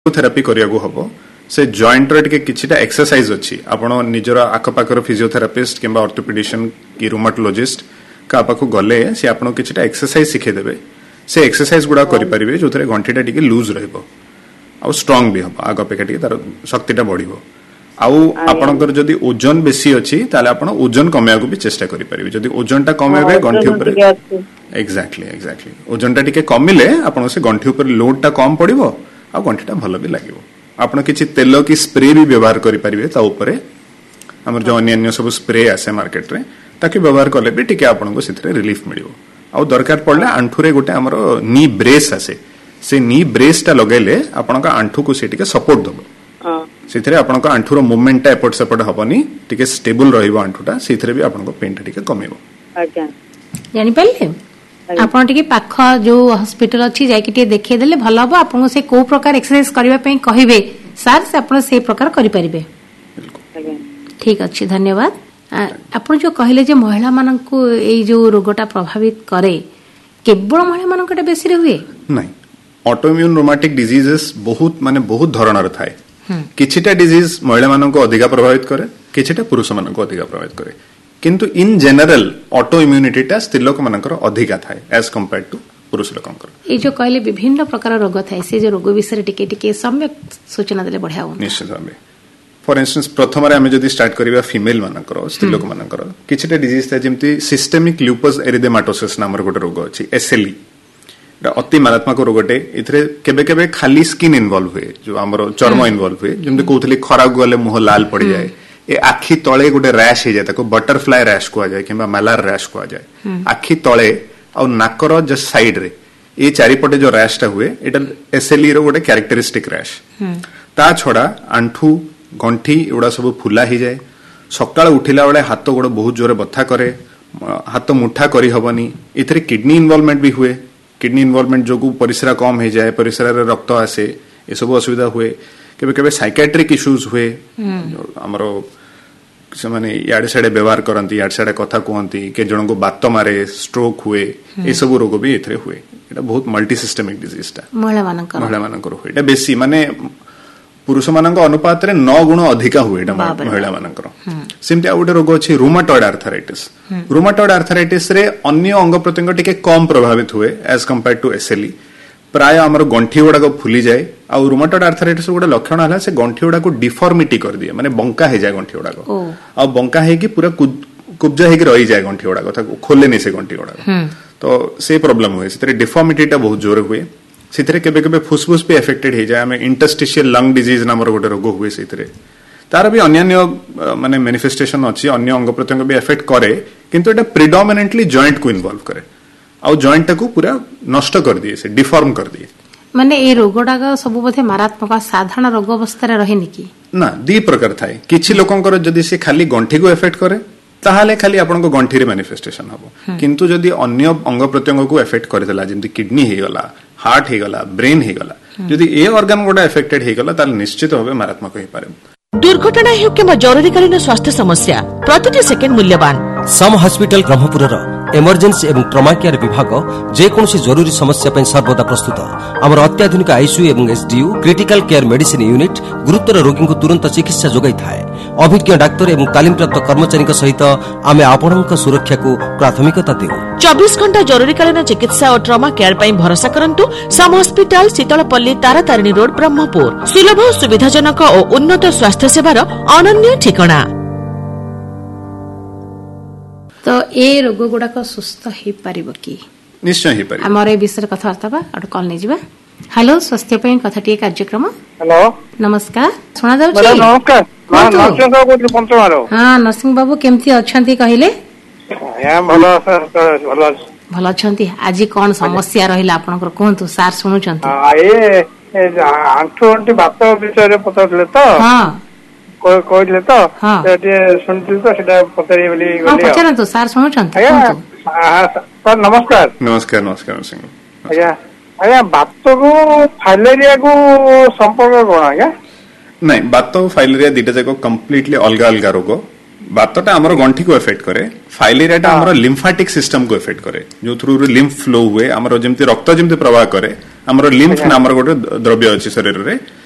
physiotherapy करियागु हबो से joint रे किछिटा एक्सरसाइज अछि आपण निजर आखपाखर फिजियोथेरापिस्ट किंबा ऑर्थोपेडिशियन की रूमेटोलॉजिस्ट का पाखु गले से आपण किछिटा एक्सरसाइज सिखे देबे से एक्सरसाइज गुडा करि परिबे जोथरे गंठीटा टिके लूज रहबो आ स्ट्रांग भी हबो आगो पेके टिके तार शक्तिटा बढ़िबो आउ आपणकर जदि ओजन बेसी अछि ताले आपण ओजन कमेयागु भी चेष्टा करि परिबे जदि ओजनटा कमेबे गंठी ऊपर एग्जैक्टली ओजनटा टिके कमिले आपण से गंठी ऊपर लोडटा कम पड़िबो आ गंठीटा भलो भी लागिबो आपण किछि तेल की स्प्रे भी व्यवहार करि परिबे ता ऊपर हमर जो अन्य सब स्प्रे आसे मार्केट रे ताकि व्यवहार करले भी टिके आपण को सिथरे रिलीफ मिलिबो आ दरकार पड़ले आंठुरे गोटे हमर नी ब्रेस आसे से नी ब्रेस टा लगेले आपण का आंठु को से टिके सपोर्ट दबो सिथरे आपण का आंठुर मूवमेंट टा एपट सेपट हबनी टिके स्टेबल रहिबो आंठुटा सिथरे भी आपण को पेन टा टिके कमेबो आज्ञा जानि पल्ले आपण टिके पाख जो हॉस्पिटल अछि जाय कि टिके देखे देले भलो हबो आपण से को प्रकार एक्सरसाइज करबा पई कहिबे सर से आपण से प्रकार करि परिबे आज्ञा ठीक अछि धन्यवाद आपण जो कहले जे महिला मानन को एई जो रोगटा प्रभावित करे केवल महिला मानन कोटा बेसी रे हुए नहीं ऑटोइम्यून रोमाटिक डिजीजेस बहुत माने बहुत धरणर थाए किछिटा डिजीज महिला मानन को अधिका प्रभावित करे किछिटा पुरुष मानन को अधिका प्रभावित करे किंतु इन जनरल ऑटो इम्यूनिटीटा स्त्री लोक मानकर अधिका थाए एज कंपेयर्ड टू पुरुष लोकंकर ए जो कहले विभिन्न प्रकार रोग थाए से जो रोग विषय टिके टिके सम्यक सूचना देले बढ़िया हो निश्चित भाबे फॉर इंस्टेंस प्रथम रे हमें जदी स्टार्ट करिबा फीमेल मानकर स्त्री लोक मानकर किछिटा डिजीज थाए जेमति सिस्टेमिक ल्यूपस एरिथेमाटोसिस नामर गोटे रोग अछि एसएलई अति मारात्मक रोगटे इथरे केबे केबे खाली स्किन इन्वॉल्व हुए जो हमरो चर्म इन्वॉल्व हुए जेमति कोथली खरा गले मुह लाल पड़ जाए ए आखी तळे गोटे रैश हे जाय ताको बटरफ्लाई रैश को जाय किबा मालार रैश को जाय आखी तळे और नाकर जस्ट साइड रे ए चारिपटे जो रैश टा हुए एटा एसएलई रो गोटे कैरेक्टरिस्टिक रैश ता छोड़ा आंठू गंठी एडा सब फुला ही जाए सकाळ उठिला बेले हाथ गोड़ बहुत जोरे बथा करे हाथ मुठा करी हबनी इथरे किडनी इन्वॉल्वमेंट भी हुए किडनी इन्वॉल्वमेंट जो परिस्रा कम हो जाए परिस्रा रे रक्त आसे ए सब असुविधा हुए केबे केबे साइकियाट्रिक इश्यूज हुए हमरो से माने याडे साडे व्यवहार करंती याडे साडे कथा कहंती के जण को बात मारे स्ट्रोक हुए ए सब रोग भी एथरे हुए एटा बहुत मल्टी सिस्टेमिक डिजीज टा महिला मानकर हुए एटा बेसी माने पुरुष मानक अनुपात रे 9 गुण अधिका हुए एटा महिला मानकर सिमते आ गोटे रोग अछि रूमेटॉइड आर्थराइटिस रे अन्य अंग प्रत्यंग टिके कम प्रभावित हुए एज कंपेयर्ड टू एसएलई प्राय हमर गंठी गुडा को फुली जाए आ रूमेटॉइड आर्थराइटिस गोटे लक्षण हला से गंठी गुडा को डिफॉर्मिटी कर दिए माने बंका हे जाए गंठी गुडा को आ बंका हे कि पूरा कुब्जा हे कि रही जाए गंठी गुडा को खोले नहीं से गंठी गुडा तो से प्रॉब्लम हुए से डिफॉर्मिटी टा बहुत जोर हुए सिथरे केबे केबे फुसफुस पे अफेक्टेड हे जाए हमें इंटरस्टिशियल लंग डिजीज नामर गोटे रोग हुए सिथरे तार भी अन्य माने मैनिफेस्टेशन अछि अन्य अंग प्रत्यंग भी अफेक्ट करे किंतु एटा प्रिडोमिनेंटली जॉइंट को इन्वॉल्व करे आ जॉइंट को पूरा नष्ट कर दिए से डिफॉर्म कर दिए माने ए रोगडा का सब बोधे मारात्मक साधारण रोग अवस्था रे रहनी की ना दी प्रकार थाए किछि लोकंकर जदी से खाली गंठी को अफेक्ट करे ताहाले खाली आपन को गंठी रे मैनिफेस्टेशन हबो किंतु जदी अन्य अंग प्रत्यंग को अफेक्ट करे देला जेंति किडनी हे गला हार्ट हे गला ब्रेन हे गला जदी ए ऑर्गन गोटा अफेक्टेड हे गला ताल निश्चित होबे मारात्मक हे पारे दुर्घटना हेउ केमा जरूरीकालीन स्वास्थ्य समस्या प्रतिटी सेकेंड मूल्यवान सम हॉस्पिटल ब्रह्मपुरर इमरजेंसी एवं ट्रमा केयर विभाग जेकोसी जरूरी समस्या पई सर्वदा प्रस्तुत हमर अत्याधुनिक आईसीयू एवं SDU critical care medicine unit गुरुतर रोगी को तुरंत चिकित्सा जोगाई थाए अभिज्ञ डाक्टर एवं तालीम प्राप्त कर्मचारी सहित आमे आपणक सुरक्षा को प्राथमिकता देउ 24 घंटा जरूरीकालीन चिकित्सा और ट्रमा केयर पई भरोसा करंतु सम हॉस्पिटल शीतलपल्ली तारातारिणी रोड ब्रह्मपुर सुलभ सुविधाजनक और उन्नत स्वास्थ्य सेवार अनन्य ठिकाना तो ए रोग गुडा को सुस्थ हे परिबो की निश्चय हे परिबो हमर ए विषय कथा वार्ता बा अड कॉल नै जिबा हेलो स्वास्थ्य पई कथाटी कार्यक्रम हेलो नमस्कार सुना जाउ छी नमस्कार नरसिंह बाबू कोथि पंचमारो हां नरसिंह बाबू केमथि अछंती कहिले या भलो अछंती आज कोन समस्या रहिला आपनकर कोंतु सार सुनु छंती ए आंठू अंटी बात विषय रे पतले तो हां कोइले तो सेटे सुनति तो सेटा पतरी बोली बोली पचरा तो सार सुनु छंती सर नमस्कार नमस्कार नमस्कार सिंह आया बात को फाइलेरिया को संपर्क कोन आया नहीं बात फाइलेरिया दिटा जाको कंप्लीटली अलगा अलगा रोग बातटा हमर गंठी को अफेक्ट करे फाइलेरियाटा हमर लिम्फेटिक सिस्टम को अफेक्ट करे जो थ्रू लिम्फ फ्लो हुए हमर जेमति रक्त जेमति प्रवाह करे हमर लिम्फ नामर गोटे द्रव्य अछि शरीर रे